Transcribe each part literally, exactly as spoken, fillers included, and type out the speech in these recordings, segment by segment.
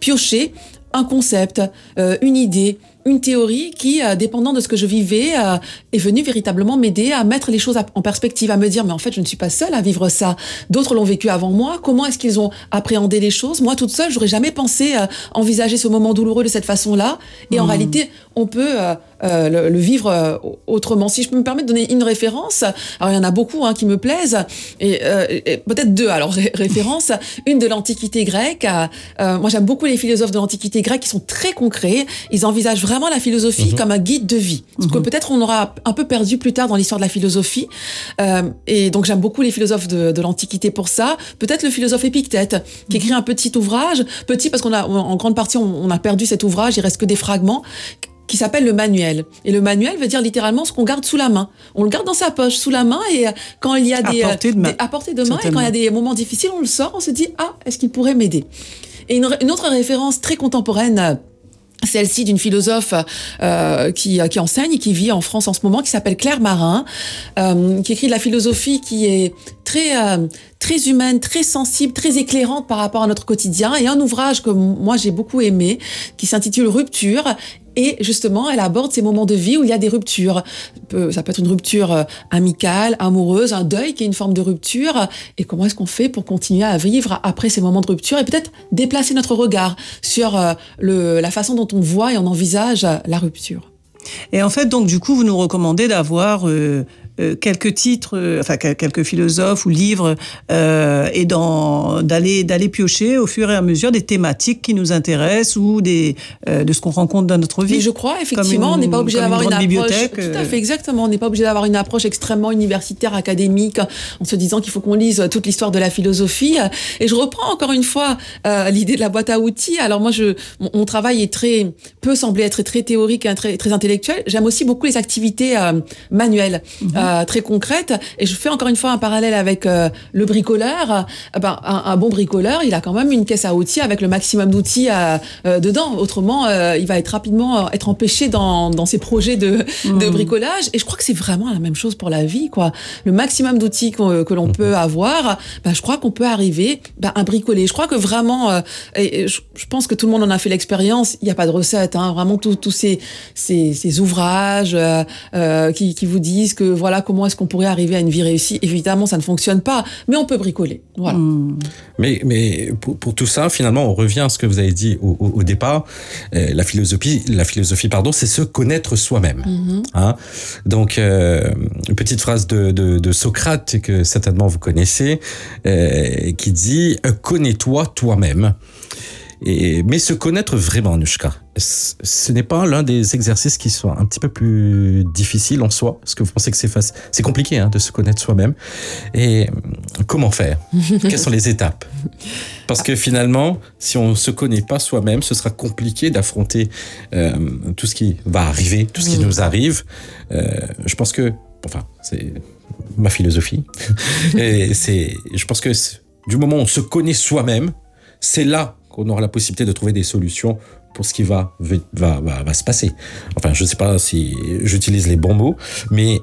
piocher un concept, euh, une idée, une théorie qui, euh, dépendant de ce que je vivais, euh, est venue véritablement m'aider à mettre les choses à, en perspective, à me dire, mais en fait, je ne suis pas seule à vivre ça. D'autres l'ont vécu avant moi. Comment est-ce qu'ils ont appréhendé les choses? Moi, toute seule, j'aurais jamais pensé euh, envisager ce moment douloureux de cette façon-là. Et mmh. en réalité, on peut euh, euh, le, le vivre euh, autrement. Si je peux me permettre de donner une référence, alors il y en a beaucoup hein, qui me plaisent, et, euh, et peut-être deux. Alors ré- références, une de l'Antiquité grecque. Euh, moi, j'aime beaucoup les philosophes de l'Antiquité grecque qui sont très concrets. Ils envisagent vraiment la philosophie mmh. comme un guide de vie. Ce mmh. que peut-être on aura un peu perdu plus tard dans l'histoire de la philosophie. Euh, et donc j'aime beaucoup les philosophes de, de l'Antiquité pour ça. Peut-être le philosophe Épictète, qui écrit un petit ouvrage, petit parce qu'on a, en grande partie, on, on a perdu cet ouvrage, il reste que des fragments, qui s'appelle le manuel. Et le manuel veut dire littéralement ce qu'on garde sous la main. On le garde dans sa poche, sous la main, et quand il y a des... À portée de main. Des, à portée de main, et quand il y a des moments difficiles, on le sort, on se dit « Ah, est-ce qu'il pourrait m'aider ?» Et une, une autre référence très contemporaine, celle-ci d'une philosophe euh, qui, qui enseigne et qui vit en France en ce moment, qui s'appelle Claire Marin, euh, qui écrit de la philosophie qui est très, euh, très humaine, très sensible, très éclairante par rapport à notre quotidien, et un ouvrage que moi j'ai beaucoup aimé, qui s'intitule Rupture. Et justement, elle aborde ces moments de vie où il y a des ruptures. Ça peut être une rupture amicale, amoureuse, un deuil qui est une forme de rupture. Et comment est-ce qu'on fait pour continuer à vivre après ces moments de rupture et peut-être déplacer notre regard sur le, la façon dont on voit et on envisage la rupture. Et en fait, donc, du coup, vous nous recommandez d'avoir euh, euh, quelques titres, euh, enfin, quelques philosophes ou livres, euh, et dans, d'aller, d'aller piocher au fur et à mesure des thématiques qui nous intéressent ou des, euh, de ce qu'on rencontre dans notre vie. Et je crois, effectivement, une, on n'est pas obligé d'avoir une, une approche. Tout à fait, exactement. On n'est pas obligé d'avoir une approche extrêmement universitaire, académique, en se disant qu'il faut qu'on lise toute l'histoire de la philosophie. Et je reprends encore une fois euh, l'idée de la boîte à outils. Alors moi, je, mon, mon travail est très, peut sembler être très théorique et très, très intellectuel. J'aime aussi beaucoup les activités euh, manuelles, mmh. euh, très concrètes. Et je fais encore une fois un parallèle avec euh, le bricoleur. Euh, ben, un, un bon bricoleur, il a quand même une caisse à outils avec le maximum d'outils euh, euh, dedans. Autrement, euh, il va être rapidement être empêché dans, dans ses projets de, mmh. de bricolage. Et je crois que c'est vraiment la même chose pour la vie, quoi. Le maximum d'outils que, que l'on mmh. peut avoir, ben, je crois qu'on peut arriver ben, à bricoler. Je crois que vraiment, euh, et, et je, je pense que tout le monde en a fait l'expérience. Il n'y a pas de recette, hein. Vraiment tous tous ces, ces, ces ouvrages euh, euh, qui, qui vous disent que voilà comment est-ce qu'on pourrait arriver à une vie réussie. Évidemment, ça ne fonctionne pas, mais on peut bricoler. Voilà. Mmh. Mais, mais pour, pour tout ça, finalement, on revient à ce que vous avez dit au, au, au départ. Euh, la philosophie, la philosophie, pardon, c'est se connaître soi-même. Mmh. Hein? Donc, euh, une petite phrase de, de, de Socrate que certainement vous connaissez, euh, qui dit « Connais-toi toi-même ». Et, mais se connaître vraiment, Anushka, ce n'est pas l'un des exercices qui soit un petit peu plus difficile en soi? Est-ce que vous pensez que c'est facile? C'est compliqué hein, de se connaître soi-même. Et comment faire? Quelles sont les étapes? Parce que finalement, si on ne se connaît pas soi-même, ce sera compliqué d'affronter euh, tout ce qui va arriver, tout ce qui nous arrive. Euh, je pense que, enfin, c'est ma philosophie. Et c'est, je pense que du moment où on se connaît soi-même, c'est là qu'on aura la possibilité de trouver des solutions pour ce qui va, va, va, va se passer. Enfin, je ne sais pas si j'utilise les bons mots, mais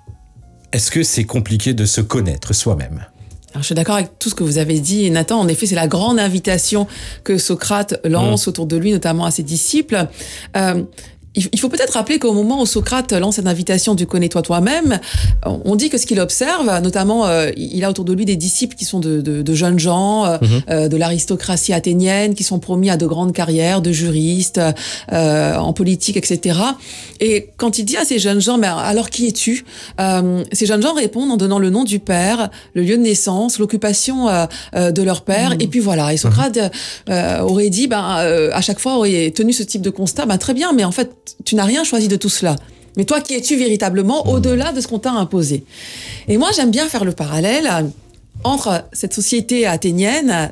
est-ce que c'est compliqué de se connaître soi-même ? Alors, je suis d'accord avec tout ce que vous avez dit, Nathan. En effet, c'est la grande invitation que Socrate lance mmh. autour de lui, notamment à ses disciples. Euh, Il faut peut-être rappeler qu'au moment où Socrate lance cette invitation du « connais-toi toi-même », on dit que ce qu'il observe, notamment, euh, il a autour de lui des disciples qui sont de, de, de jeunes gens, euh, mmh. euh, de l'aristocratie athénienne, qui sont promis à de grandes carrières de juristes, euh, en politique, et cetera. Et quand il dit à ces jeunes gens « Mais alors qui es-tu » euh, Ces jeunes gens répondent en donnant le nom du père, le lieu de naissance, l'occupation euh, euh, de leur père, mmh. et puis voilà. Et Socrate euh, aurait dit, ben, euh, à chaque fois, aurait tenu ce type de constat, ben, très bien, mais en fait, tu n'as rien choisi de tout cela. Mais toi, qui es-tu véritablement au-delà de ce qu'on t'a imposé? Et moi, j'aime bien faire le parallèle entre cette société athénienne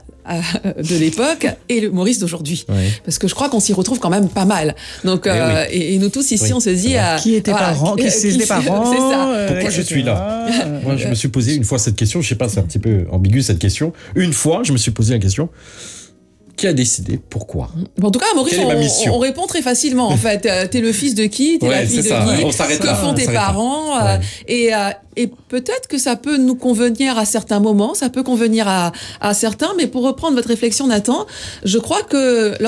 de l'époque et le Maurice d'aujourd'hui. Oui. Parce que je crois qu'on s'y retrouve quand même pas mal. Donc, et, euh, oui. et, et nous tous ici, oui, on se dit... Euh, qui étaient voilà, parents, qui c'est des parents. C'est ça. Pourquoi je suis là? Moi, je me suis posé une fois cette question, je sais pas, c'est un petit peu ambigu cette question. Une fois, je me suis posé la question... Qui a décidé? Pourquoi? Bon, en tout cas, Maurice, on, on répond très facilement. En fait, t'es le fils de qui? T'es ouais, la fille de ça. qui? On s'arrête que là. font tes parents? Ouais. Et, et peut-être que ça peut nous convenir à certains moments, ça peut convenir à, à certains. Mais pour reprendre votre réflexion, Nathan, je crois que